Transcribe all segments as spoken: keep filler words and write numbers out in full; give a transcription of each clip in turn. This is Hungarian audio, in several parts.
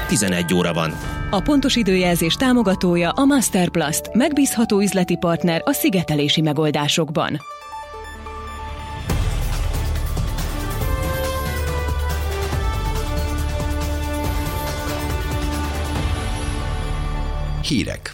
tizenegy óra van. A pontos időjelzés támogatója a Masterplast, megbízható üzleti partner a szigetelési megoldásokban. Hírek.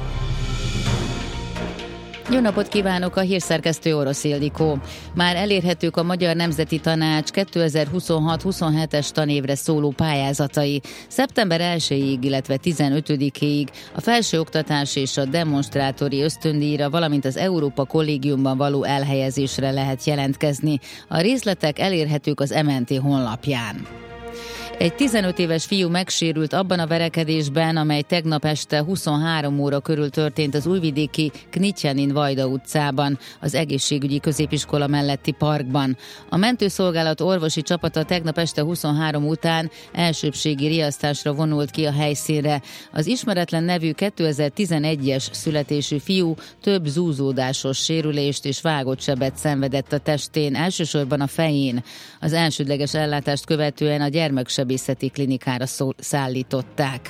Jó napot kívánok, a hírszerkesztő Orosz Ildikó. Már elérhetők a Magyar Nemzeti Tanács kétezer-huszonhat huszonhetes tanévre szóló pályázatai. szeptember elsejéig, illetve tizenötödikéig a felsőoktatás és a demonstrátori ösztöndíjra, valamint az Európa Kollégiumban való elhelyezésre lehet jelentkezni. A részletek elérhetők az em en té honlapján. Egy tizenöt éves fiú megsérült abban a verekedésben, amely tegnap este huszonhárom óra körül történt az újvidéki Knitjanin Vajda utcában, az egészségügyi középiskola melletti parkban. A mentőszolgálat orvosi csapata tegnap este huszonhárom után elsőbbségi riasztásra vonult ki a helyszínre. Az ismeretlen nevű kétezer-tizenegyes születésű fiú több zúzódásos sérülést és vágott sebet szenvedett a testén, elsősorban a fején. Az elsődleges ellátást követően a gyermeksebészeti klinikára szállították.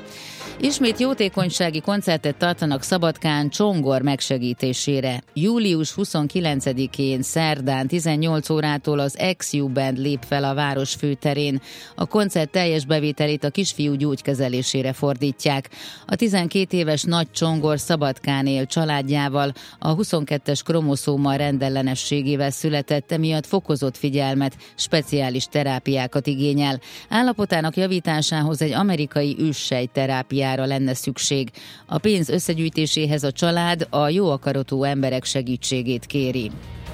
Ismét jótékonysági koncertet tartanak Szabadkán Csongor megsegítésére. július huszonkilencedikén szerdán tizennyolc órától az Ex-You Band lép fel a város főterén. A koncert teljes bevételét a kisfiú gyógykezelésére fordítják. A tizenkét éves Nagy Csongor Szabadkán él családjával, a huszonkettes kromoszóma rendellenességével született, emiatt fokozott figyelmet, speciális terápiákat igényel. Állapotának javításához egy amerikai őssejterápiát lenne szükség. A pénz összegyűjtéséhez a család a jó akaratú emberek segítségét kéri.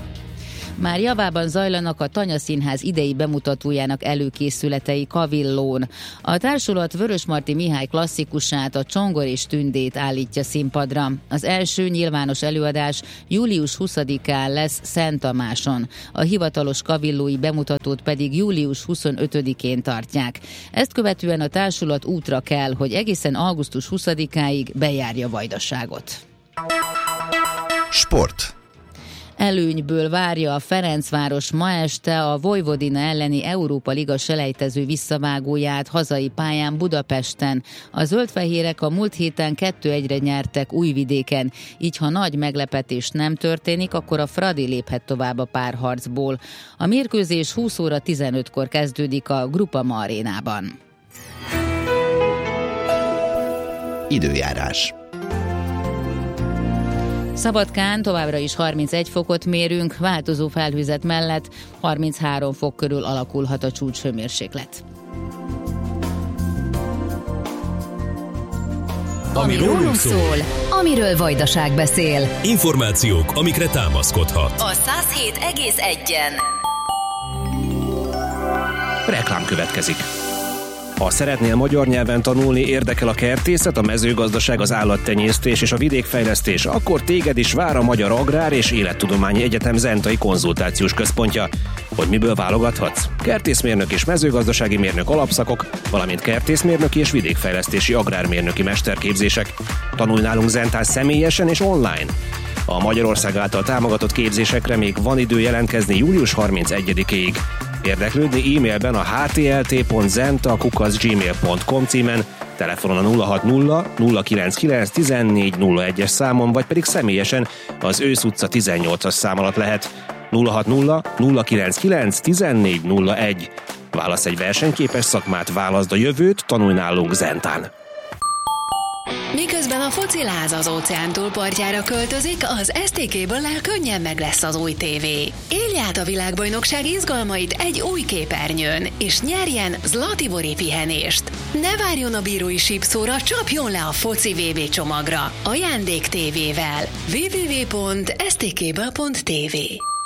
Már javában zajlanak a Tanya Színház idei bemutatójának előkészületei Kavillón. A társulat Vörösmarty Mihály klasszikusát, a Csongor és Tündét állítja színpadra. Az első nyilvános előadás július huszadikán lesz Szent Tamáson. A hivatalos kavillói bemutatót pedig július huszonötödikén tartják. Ezt követően a társulat útra kell, hogy egészen augusztus huszadikáig bejárja Vajdaságot. Sport. Előnyből várja a Ferencváros ma este a Vojvodina elleni Európa Liga selejtező visszavágóját hazai pályán Budapesten. A zöldfehérek a múlt héten kettő egyre nyertek Újvidéken, így ha nagy meglepetés nem történik, akkor a Fradi léphet tovább a párharcból. A mérkőzés húsz óra tizenötkor kezdődik a Groupama arénában. Időjárás. Szabadkán továbbra is harmincegy fokot mérünk, változó felhőzet mellett harminchárom fok körül alakulhat a csúcshőmérséklet. Ami rólunk szól, amiről Vajdaság beszél. Információk, amikre támaszkodhat. A száz hét egész egyen. Reklám következik. Ha szeretnél magyar nyelven tanulni, érdekel a kertészet, a mezőgazdaság, az állattenyésztés és a vidékfejlesztés, akkor téged is vár a Magyar Agrár és Élettudományi Egyetem Zentai Konzultációs Központja. Hogy miből válogathatsz? Kertészmérnök és mezőgazdasági mérnök alapszakok, valamint kertészmérnöki és vidékfejlesztési agrármérnöki mesterképzések. Tanulj nálunk Zentán személyesen és online. A Magyarország által támogatott képzésekre még van idő jelentkezni július harmincegyedikéig. Érdeklődni e-mailben a h t l t pont zenta kukac gmail pont com címen, telefonon a nulla hat nulla nulla kilenc kilenc tizennégy nulla egyes számon, vagy pedig személyesen az Ősz utca tizennyolcas szám alatt lehet. nulla hat nulla nulla kilenc kilenc tizennégy nulla egy. Válasz egy versenyképes szakmát, válaszd a jövőt, tanulj nálunk Zentán. Miközben a fociláz az óceán túlpartjára költözik, az es té Cable-lel könnyen meg lesz az új tévé. Élj át a világbajnokság izgalmait egy új képernyőn, és nyerjen Zlatibori pihenést. Ne várjon a bírói sípszóra, csapjon le a foci vé bé csomagra. Ajándék tévével. double-u double-u double-u pont s t cable pont t v.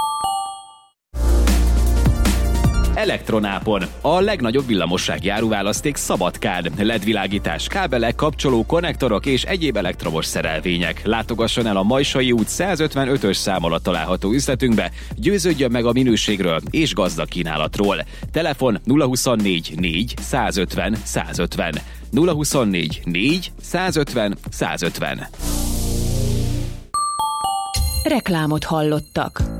Elektronápon. A legnagyobb villamossági áruválaszték Szabadkán. el é dé világítás, kábelek, kapcsoló, konnektorok és egyéb elektromos szerelvények. Látogasson el a Majsai út százötvenötös szám alatt található üzletünkbe, győződjön meg a minőségről és gazdag kínálatról. Telefon nulla huszonnégy négy százötven százötven. nulla huszonnégy négy százötven százötven. Reklámot hallottak.